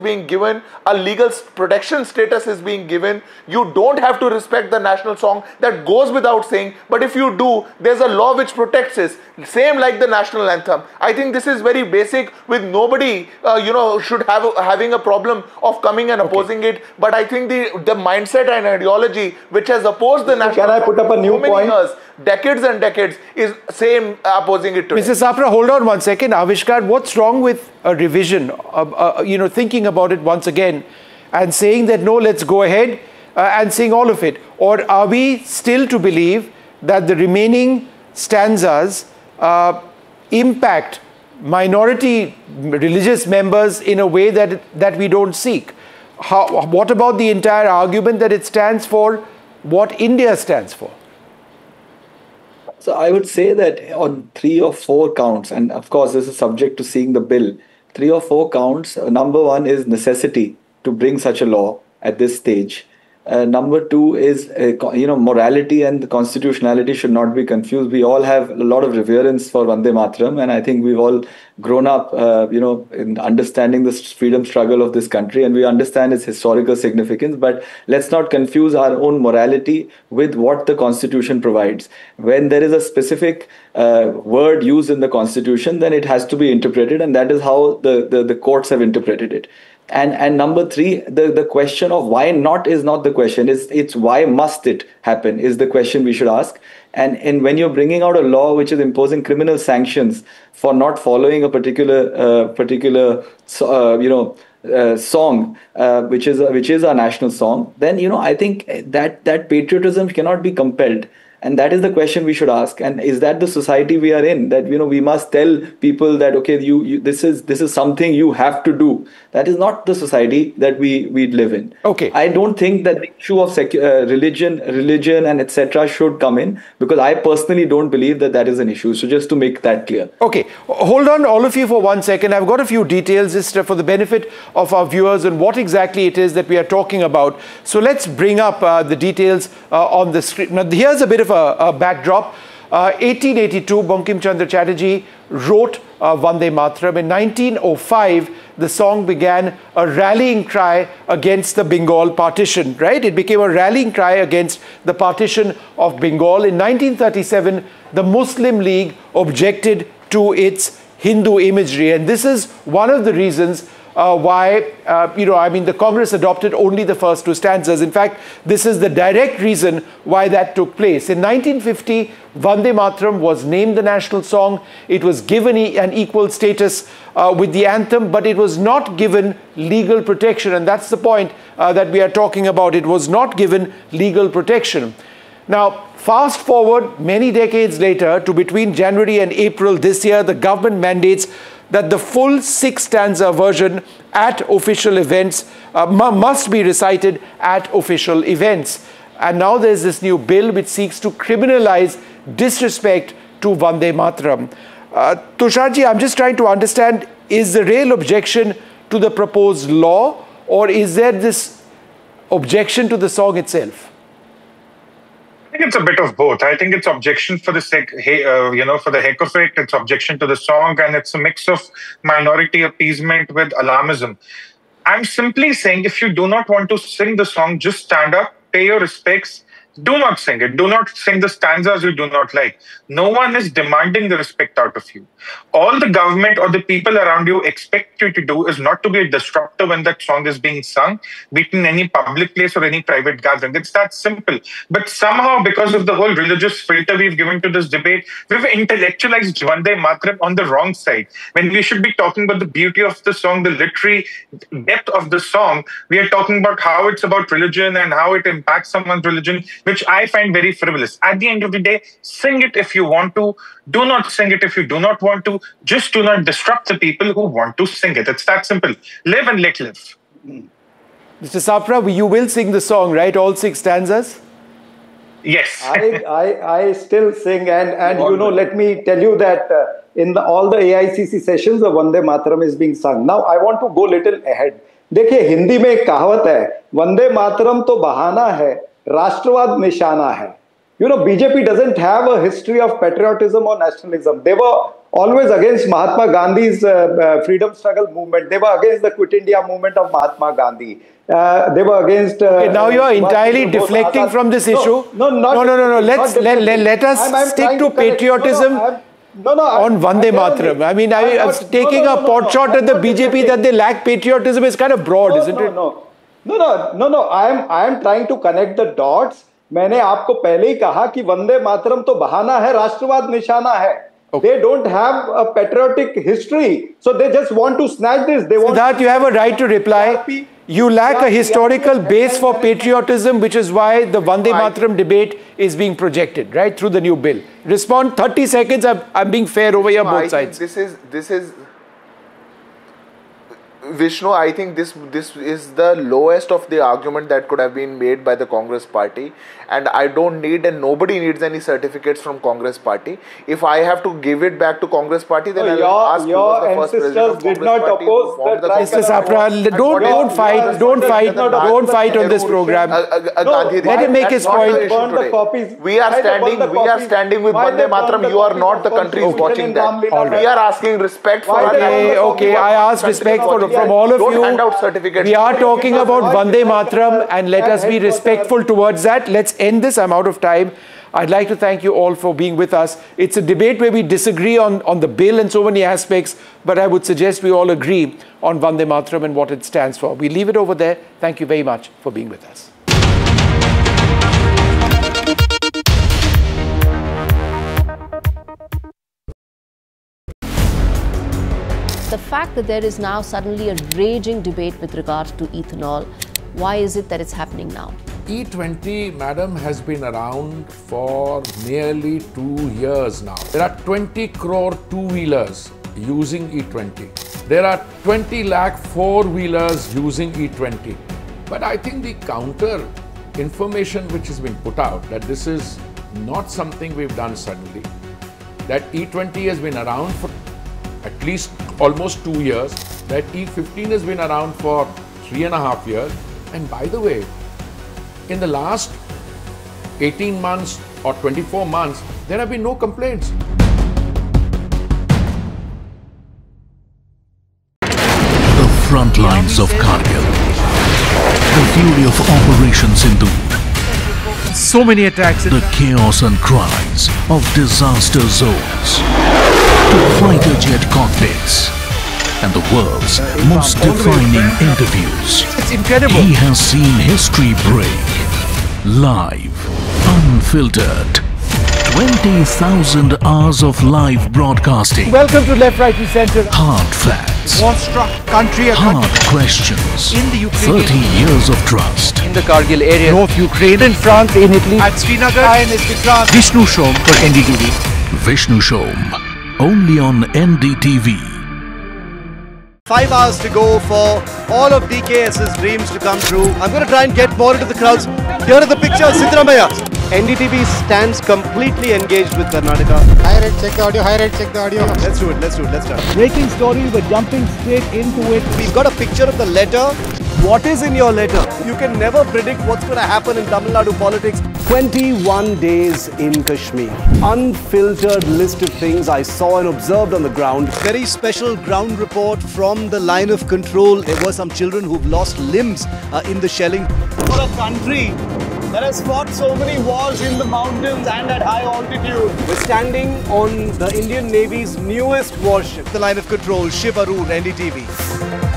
being given, a legal protection status is being given. You don't have to respect the national song. That goes without saying. But if you do, there's a law which protects it. Same like the national anthem. I think this is very basic. With nobody, should having a problem of coming and opposing it. But I think the mindset and ideology which has opposed the national. Can I put up a new point? Years, decades and decades, is same opposing it today. Mr. Sapra, hold on one second. Avishkar, what's wrong with a revision? Thinking about it once again and saying that no, let's go ahead and sing all of it. Or are we still to believe that the remaining stanzas impact minority religious members in a way that we don't seek? What about the entire argument that it stands for what India stands for? So I would say that on 3 or 4 counts, and of course this is subject to seeing the bill, 3 or 4 counts, number 1 is necessity to bring such a law at this stage. Number 2 is, morality and constitutionality should not be confused. We all have a lot of reverence for Vande Mataram, and I think we've all grown up, in understanding the freedom struggle of this country, and we understand its historical significance. But let's not confuse our own morality with what the Constitution provides. When there is a specific word used in the Constitution, then it has to be interpreted, and that is how the courts have interpreted it. And number 3, the question of why not is not the question. It's why must it happen is the question we should ask. And when you're bringing out a law which is imposing criminal sanctions for not following a particular song, which is our national song, then I think that patriotism cannot be compelled. And that is the question we should ask. And is that the society we are in? That we must tell people that okay, this is something you have to do. That is not the society that we live in. Okay. I don't think that the issue of religion and etc. should come in, because I personally don't believe that is an issue. So just to make that clear. Okay, hold on all of you for 1 second. I've got a few details just for the benefit of our viewers and what exactly it is that we are talking about. So let's bring up the details on the screen. Now here's a bit of a backdrop. 1882, Bankim Chandra Chatterjee wrote Vande Mataram. In 1905, the song began a rallying cry against the Bengal partition, right? It became a rallying cry against the partition of Bengal. In 1937, the Muslim League objected to its Hindu imagery. And this is one of the reasons why, the Congress adopted only the first 2 stanzas. In fact, this is the direct reason why that took place. In 1950, Vande Mataram was named the national song. It was given an equal status with the anthem, but it was not given legal protection. And that's the point that we are talking about. It was not given legal protection. Now, fast forward many decades later to between January and April this year, the government mandates that the full 6-stanza version at official events must be recited at official events. And now there's this new bill which seeks to criminalize disrespect to Vande Mataram. Tusharji, I'm just trying to understand, is the real objection to the proposed law, or is there this objection to the song itself? I think it's a bit of both. I think it's objection for the sake, for the heck of it. It's objection to the song, and it's a mix of minority appeasement with alarmism. I'm simply saying, if you do not want to sing the song, just stand up, pay your respects. Do not sing it. Do not sing the stanzas you do not like. No one is demanding the respect out of you. All the government or the people around you expect you to do is not to be a disruptor when that song is being sung, be it in any public place or any private gathering. It's that simple. But somehow, because of the whole religious filter we've given to this debate, we've intellectualized Vande Mataram on the wrong side. When we should be talking about the beauty of the song, the literary depth of the song, we are talking about how it's about religion and how it impacts someone's religion, which I find very frivolous. At the end of the day, sing it if you want to. Do not sing it if you do not want to. Just do not disrupt the people who want to sing it. It's that simple. Live and let live. Mr. Sapra, you will sing the song, right? All 6 stanzas? Yes. I still sing, and let me tell you that in all the AICC sessions, the Vande Mataram is being sung. Now, I want to go little ahead. देखिए, हिंदी में एक कहावत है, वंदे मातरम तो बहाना है, राष्ट्रवाद निशाना है. BJP doesn't have a history of patriotism or nationalism. They were always against Mahatma Gandhi's freedom struggle movement. They were against the Quit India movement of Mahatma Gandhi. They were against. Now you are entirely deflecting from this issue. No. Let us stick to patriotism. On Vande Mataram. I mean, taking a pot shot at the BJP that they lack patriotism is kind of broad, isn't it? No. I am trying to connect the dots. मैंने आपको पहले ही कहा कि वंदे मातरम तो बहाना है, राष्ट्रवाद निशाना है. They don't have a patriotic history, so they just want to snatch this. They want. That you have a right to reply. You lack a historical base for patriotism, which is why the Vande Mataram debate is being projected, right, through the new bill. Respond 30 seconds. I'm being fair over here, both sides. This is Vishnu, I think this is the lowest of the argument that could have been made by the Congress party, and I don't need, and nobody needs any certificates from Congress party. If I have to give it back to Congress party, then I'll ask your ancestors did not oppose the Mr. Sapra, don't fight on this program. Let him make his point. We are standing with Vande Mataram. You are not, the country is watching that. We are asking respect for Okay, I ask respect from all of you. Don't hand out certificates. We are talking about Vande Mataram, and let us be respectful towards that. Let's end this. I'm out of time. I'd like to thank you all for being with us. It's a debate where we disagree on the bill and so many aspects, but I would suggest we all agree on Vande Mataram and what it stands for. We leave it over there. Thank you very much for being with us. The fact that there is now suddenly a raging debate with regard to ethanol, why is it that it's happening now? E20, madam, has been around for nearly 2 years now. There are 20 crore two-wheelers using E20. There are 20 lakh four-wheelers using E20. But I think the counter information which has been put out, that this is not something we've done suddenly, that E20 has been around for at least almost 2 years, that E15 has been around for 3.5 years. And by the way, in the last 18 months or 24 months, there have been no complaints. The front lines of Kargil, the fury of Operation Sindoor, so many attacks, the chaos and cries of disaster zones, to fighter jet cockpits, and the world's most defining interviews. It's incredible. He has seen history break. Live, unfiltered. 20,000 hours of live broadcasting. Welcome to Left, Right and Centre. Hard facts. War-struck country. Hard questions. In the Ukraine. 30 years of trust. In the Kargil area. North Ukraine. In France, in Italy. At Srinagar. Vishnu Shom for NDTV. Vishnu Shom. Only on NDTV. 5 hours to go for all of DKS's dreams to come true. I'm going to try and get more into the crowds. Here are the pictures, Siddaramaiah. NDTV stands completely engaged with Karnataka. High rate, check the audio. High rate, check the audio. Let's do it. Let's start. Breaking story, we're jumping straight into it. We've got a picture of the letter. What is in your letter? You can never predict what's going to happen in Tamil Nadu politics. 21 days in Kashmir. Unfiltered list of things I saw and observed on the ground. Very special ground report from the line of control. There were some children who've lost limbs in the shelling. For a country that has fought so many wars in the mountains and at high altitude. We're standing on the Indian Navy's newest warship. The line of control, Shiv Arur, NDTV.